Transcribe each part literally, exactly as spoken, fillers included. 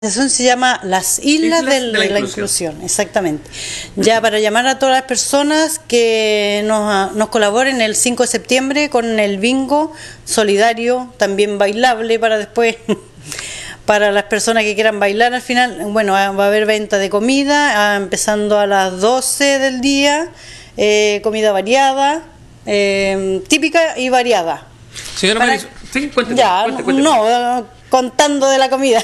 organización se llama Las Islas, Islas de, de la la Inclusión. Inclusión, exactamente. Ya para llamar a todas las personas que nos, nos colaboren el cinco de septiembre con el bingo solidario, también bailable para después, para las personas que quieran bailar al final. Bueno, va a haber venta de comida, empezando a las doce del día, eh, comida variada, eh, típica y variada. Señora Para- Marisol, sí, cuénteme, Ya, cuente, cuente. no, contando de la comida.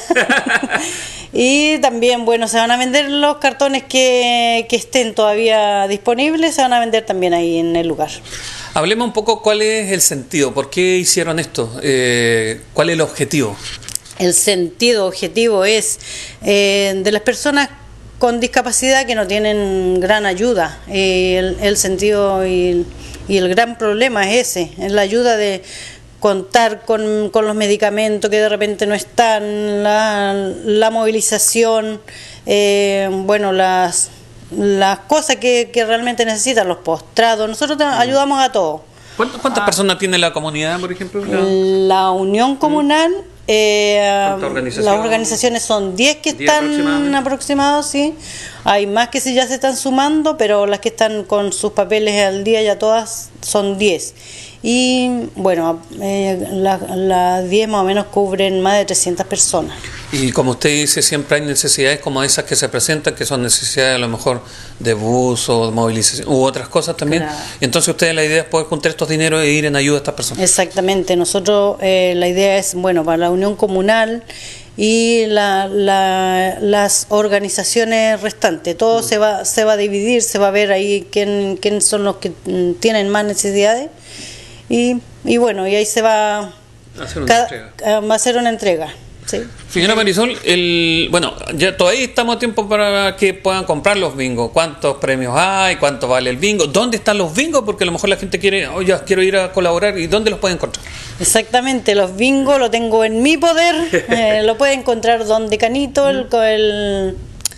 Y también, bueno, se van a vender los cartones que, que estén todavía disponibles, se van a vender también ahí en el lugar. Hablemos un poco cuál es el sentido, por qué hicieron esto, eh, cuál es el objetivo. El sentido objetivo es eh, de las personas con discapacidad que no tienen gran ayuda. Eh, el, el sentido y, y el gran problema es ese, es la ayuda de contar con, con los medicamentos que de repente no están, la, la movilización, eh, bueno, las, las cosas que, que realmente necesitan, los postrados. Nosotros te- ayudamos a todos. ¿Cuántas, cuántas personas tiene la comunidad, por ejemplo? La- La unión comunal, eh, ¿Cuántas organizaciones? las organizaciones son diez que diez están aproximadamente. aproximados, sí. Hay más que sí ya se están sumando, pero las que están con sus papeles al día ya todas son diez. Y bueno, eh, la- las diez más o menos cubren más de trescientas personas. Y como usted dice, siempre hay necesidades como esas que se presentan, que son necesidades a lo mejor de bus o de movilización u otras cosas también. Claro. Y entonces ustedes la idea es poder juntar estos dineros e ir en ayuda a estas personas. Exactamente, nosotros eh, la idea es, bueno, para la unión comunal y la, la- las organizaciones restantes, todo se va se va a dividir, se va a ver ahí quién, quién son los que mm, tienen más necesidades y, y bueno, y ahí se va, Hacer una cada- entrega. eh, va a ser una entrega, ¿sí? Señora Marisol, el, bueno, ya todavía estamos a tiempo para que puedan comprar los bingos. ¿Cuántos premios hay? ¿Cuánto vale el bingo? ¿Dónde están los bingos? Porque a lo mejor la gente quiere, oye, quiero ir a colaborar. ¿Y dónde los pueden encontrar? Exactamente, los bingos lo tengo en mi poder, eh, lo puede encontrar donde Canito, el, el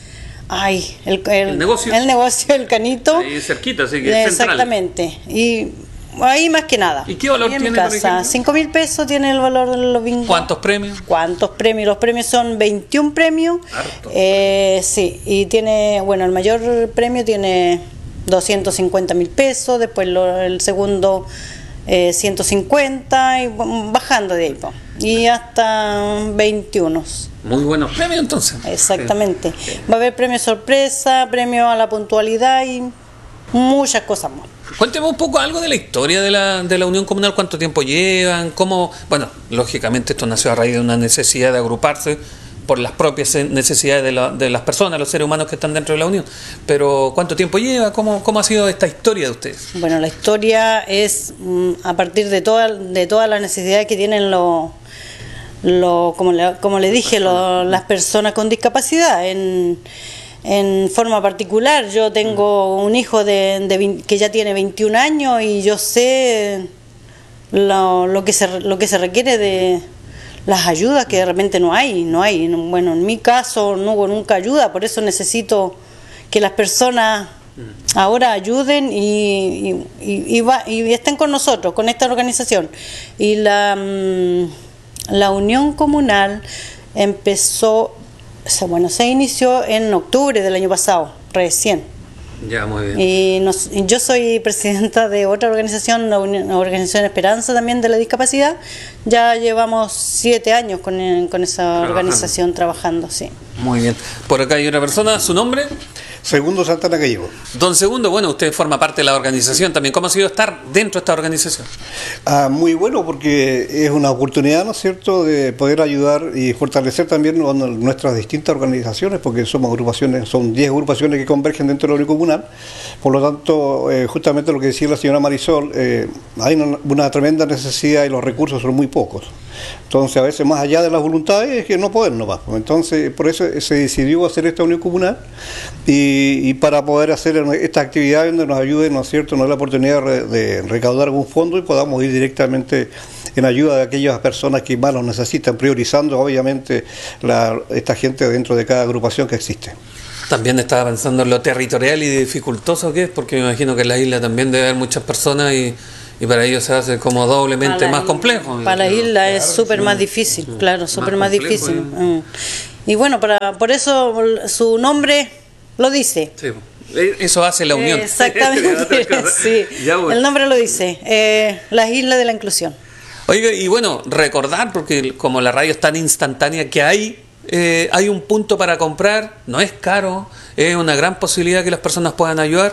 ay, el, el, El negocio. el negocio, el Canito. Ahí cerquita, así que Eh, es central. Exactamente. Y ahí más que nada. ¿Y qué valor Y en mi tiene, por casa, ejemplo? cinco mil pesos tiene el valor de los bingos. ¿Cuántos premios? ¿Cuántos premios? Los premios son veintiún premios. Harto. Eh, sí, y tiene, bueno, el mayor premio tiene doscientos cincuenta mil pesos, después lo- el segundo eh, ciento cincuenta, y bueno, bajando de ahí, po. Y hasta veintiuno. Muy buenos premios entonces. Exactamente. Va a haber premio sorpresa, premio a la puntualidad y muchas cosas más. Cuénteme un poco algo de la historia de la, de la Unión Comunal, cuánto tiempo llevan, cómo, bueno, lógicamente esto nació a raíz de una necesidad de agruparse por las propias necesidades de, la- de las personas, los seres humanos que están dentro de la Unión, pero cuánto tiempo lleva, cómo, cómo ha sido esta historia de ustedes. Bueno, la historia es mm, a partir de toda de todas las necesidades que tienen los, los como, le, como le dije, lo- las personas con discapacidad. En, en forma particular, yo tengo un hijo de, de vein- que ya tiene veintiún años y yo sé lo, lo que se lo que se requiere de las ayudas que de repente no hay, no hay. Bueno, en mi caso no hubo nunca ayuda, por eso necesito que las personas ahora ayuden y, y, y- y va- y estén con nosotros, con esta organización. Y la, mm, la unión comunal empezó, o sea, bueno, se inició en octubre del año pasado, recién. Ya, muy bien. Y nos- y yo soy presidenta de otra organización, la Uni- la Organización Esperanza también de la discapacidad. Ya llevamos siete años con, eh, con esa Trabajando. organización trabajando, sí. Muy bien. Por acá hay una persona, ¿su nombre? Segundo Santana Gallego. Don Segundo, bueno, usted forma parte de la organización también. ¿Cómo ha sido estar dentro de esta organización? Ah, muy bueno porque es una oportunidad, ¿no es cierto?, de poder ayudar y fortalecer también nu- nuestras distintas organizaciones, porque somos agrupaciones, son diez agrupaciones que convergen dentro de la Unión Comunal. Por lo tanto, eh, justamente lo que decía la señora Marisol, eh, hay una, una tremenda necesidad y los recursos son muy pocos. Entonces, a veces más allá de las voluntades es que no pueden nomás. Entonces, por eso se decidió hacer esta unión comunal y, y para poder hacer esta actividad donde nos ayude, ¿no es cierto?, nos da la oportunidad de, de recaudar algún fondo y podamos ir directamente en ayuda de aquellas personas que más lo necesitan, priorizando obviamente la, esta gente dentro de cada agrupación que existe. También estaba pensando en lo territorial y dificultoso que es, porque me imagino que en la isla también debe haber muchas personas y, y para ellos se hace como doblemente Para más la- complejo. Para la isla es Claro, súper sí. más difícil, claro, súper más complejo, difícil. ¿eh? Mm. y bueno, para, por eso su nombre lo dice. Sí. Eso hace la unión. Exactamente, sí. Ya, bueno. El nombre lo dice, eh, las Islas de la Inclusión. Oiga, y bueno, recordar, porque como la radio es tan instantánea, que hay, eh, hay un punto para comprar, no es caro, es una gran posibilidad que las personas puedan ayudar.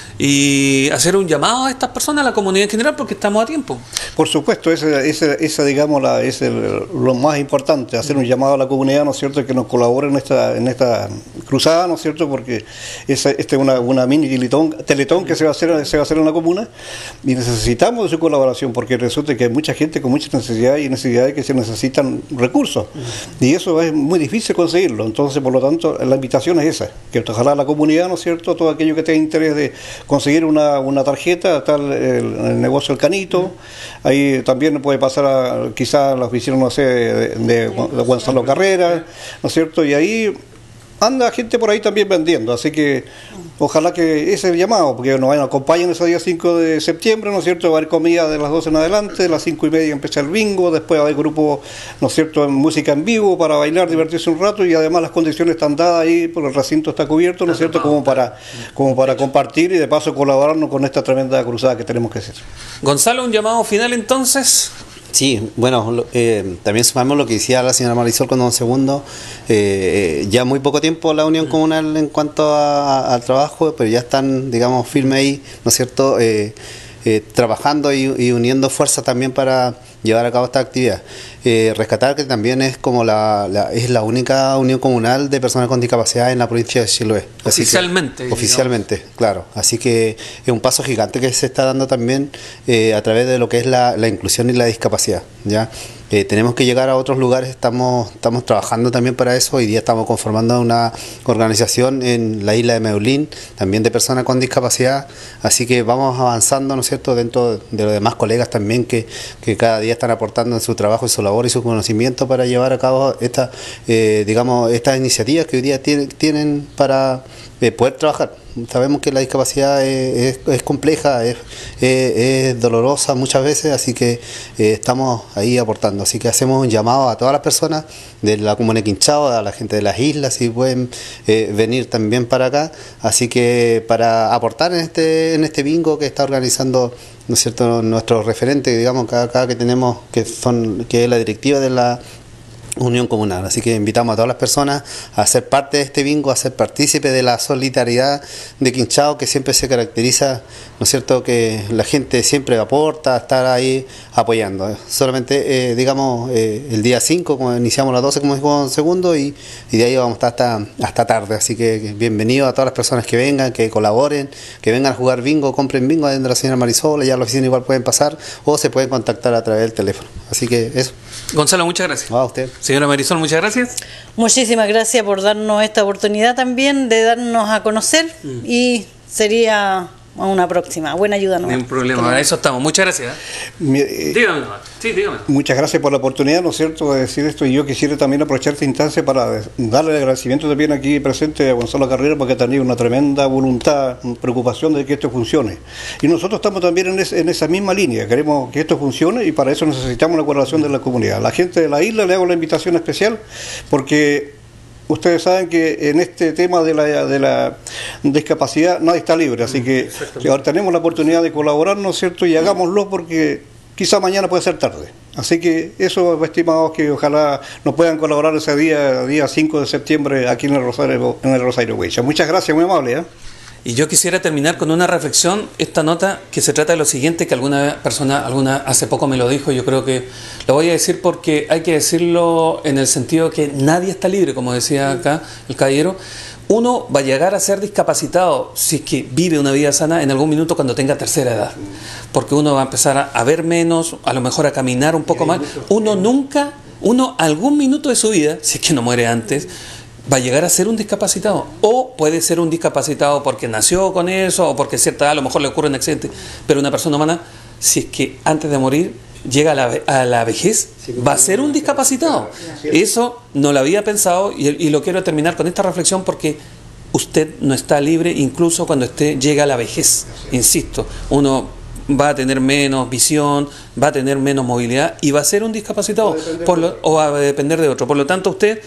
Y hacer un llamado a estas personas, a la comunidad en general, porque estamos a tiempo. Por supuesto, esa, esa, esa digamos, la, es el, lo más importante, hacer un llamado a la comunidad, ¿no es cierto?, que nos colabore en esta, en esta cruzada, ¿no es cierto?, porque esta es una, una mini teletón, teletón que se va, a hacer, se va a hacer en la comuna, y necesitamos de su colaboración, porque resulta que hay mucha gente con muchas necesidades y necesidades que se necesitan recursos, y eso es muy difícil conseguirlo. Entonces, por lo tanto, la invitación es esa, que ojalá la comunidad, ¿no es cierto?, todo aquello que tenga interés de conseguir una, una tarjeta, tal el, el negocio El Canito, ahí también puede pasar a, quizás a la oficina, no sé, de, de, de Gonzalo Carrera, ¿no es cierto? Y ahí anda gente por ahí también vendiendo, así que ojalá que ese es el llamado, porque nos acompañen ese día cinco de septiembre, ¿no es cierto? Va a haber comida de las doce en adelante, de las cinco y media empieza el bingo, después va a haber grupo, ¿no es cierto?, música en vivo para bailar, divertirse un rato, y además las condiciones están dadas ahí, porque el recinto está cubierto, ¿no es cierto?, como para, como para compartir y de paso colaborarnos con esta tremenda cruzada que tenemos que hacer. Gonzalo, un llamado final entonces. Sí, bueno, eh, también sumamos lo que decía la señora Marisol con un segundo, eh, eh, ya muy poco tiempo la Unión Comunal en cuanto a, a, al trabajo, pero ya están, digamos, firmes ahí, ¿no es cierto?, eh, eh, trabajando y, y uniendo fuerzas también para llevar a cabo esta actividad. Eh, rescatar que también es como la, la es la única unión comunal de personas con discapacidad en la provincia de Chiloé. Así oficialmente. Que, oficialmente, claro. Así que es un paso gigante que se está dando también eh, a través de lo que es la, la inclusión y la discapacidad, ¿ya? Eh, tenemos que llegar a otros lugares, estamos estamos trabajando también para eso. Hoy día estamos conformando una organización en la isla de Meulín, también de personas con discapacidad, así que vamos avanzando, ¿no es cierto?, dentro de los demás colegas también que, que cada día están aportando en su trabajo y su labor y su conocimiento para llevar a cabo esta, eh, digamos, estas iniciativas que hoy día tienen, tienen para eh, poder trabajar. Sabemos que la discapacidad es, es, es compleja, es, es, es dolorosa muchas veces, así que eh, estamos ahí aportando. Así que hacemos un llamado a todas las personas de la comuna de Quinchao, a la gente de las islas, si pueden eh, venir también para acá. Así que para aportar en este en este bingo que está organizando, ¿no es cierto?, nuestros referentes, digamos, cada, cada que tenemos, que son que es la directiva de la Unión Comunal. Así que invitamos a todas las personas a ser parte de este bingo, a ser partícipe de la solidaridad de Quinchao, que siempre se caracteriza, ¿no es cierto?, que la gente siempre aporta, a estar ahí apoyando. Solamente, eh, digamos, eh, el día cinco, como iniciamos a las doce, como dijo un segundo, y, y de ahí vamos a estar hasta, hasta tarde. Así que bienvenido a todas las personas que vengan, que colaboren, que vengan a jugar bingo, compren bingo de la señora Marisol, ya a la oficina igual pueden pasar, o se pueden contactar a través del teléfono. Así que eso. Gonzalo, muchas gracias. A usted. Señora Marisol, muchas gracias. Muchísimas gracias por darnos esta oportunidad también de darnos a conocer, mm. y sería una próxima. Buena ayuda, ¿no? No hay problema, para eso estamos. Muchas gracias. Mi, eh, dígame, sí, dígame. Muchas gracias por la oportunidad, ¿no es cierto?, de decir esto, y yo quisiera también aprovechar esta instancia para darle el agradecimiento también aquí presente a Gonzalo Carrera, porque ha tenido una tremenda voluntad, preocupación de que esto funcione. Y nosotros estamos también en, es, en esa misma línea, queremos que esto funcione y para eso necesitamos la colaboración de la comunidad. A la gente de la isla le hago la invitación especial porque ustedes saben que en este tema de la, de la discapacidad nadie está libre, así que ahora tenemos la oportunidad de colaborar, ¿no es cierto?, y hagámoslo porque quizá mañana puede ser tarde. Así que eso, estimados, que ojalá nos puedan colaborar ese día, día cinco de septiembre, aquí en el Rosario, en el Rosario Huecha. Muchas gracias, muy amable, ¿eh? Y yo quisiera terminar con una reflexión, esta nota que se trata de lo siguiente, que alguna persona, alguna hace poco me lo dijo, yo creo que lo voy a decir porque hay que decirlo en el sentido que nadie está libre, como decía acá el caballero. Uno va a llegar a ser discapacitado si es que vive una vida sana en algún minuto cuando tenga tercera edad, porque uno va a empezar a, a ver menos, a lo mejor a caminar un poco más. Uno nunca, uno algún minuto de su vida, si es que no muere antes, va a llegar a ser un discapacitado, o puede ser un discapacitado porque nació con eso, o porque a cierta edad a lo mejor le ocurre un accidente, pero una persona humana, si es que antes de morir llega a la, a la vejez, va a ser un discapacitado. Eso no lo había pensado, y, y lo quiero terminar con esta reflexión porque usted no está libre incluso cuando usted llega a la vejez. Insisto, uno va a tener menos visión, va a tener menos movilidad y va a ser un discapacitado, por lo, o va a depender de otro. Por lo tanto, usted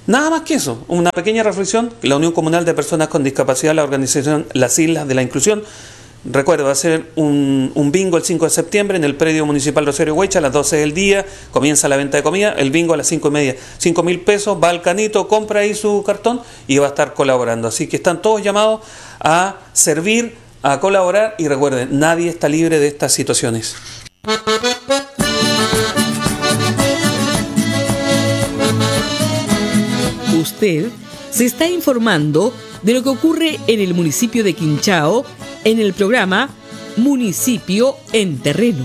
Nada más que eso, una pequeña reflexión. La Unión Comunal de Personas con Discapacidad, la organización Las Islas de la Inclusión, recuerdo, va a ser un, un bingo el cinco de septiembre en el predio municipal Rosario Huecha a las doce del día, comienza la venta de comida, el bingo a las cinco y media, cinco mil pesos, va al canito, compra ahí su cartón y va a estar colaborando. Así que están todos llamados a servir, a colaborar y recuerden, nadie está libre de estas situaciones. Usted se está informando de lo que ocurre en el municipio de Quinchao en el programa Municipio en Terreno.